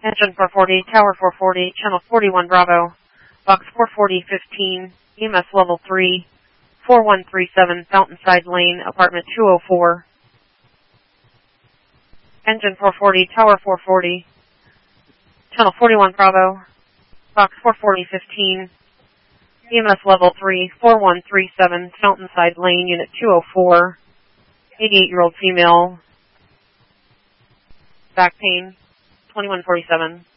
Engine 440, Tower 440, Channel 41 Bravo, Box 44015, EMS Level 3, 4137 Fountainside Lane, Apartment 204. Engine 440, Tower 440, Channel 41 Bravo, Box 44015, EMS Level 3, 4137 Fountainside Lane, Unit 204, 88-year-old female, back pain, 2147.